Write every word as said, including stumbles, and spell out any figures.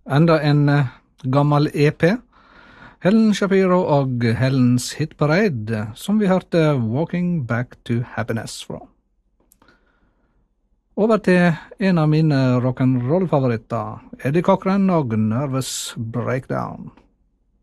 enda en eh, gammel E P. Helen Shapiro og Helens hitparade, som vi hørte Walking Back to Happiness fra. Over til en av mine rock'n'roll-favoritter, Eddie Cochran og Nervous Breakdown.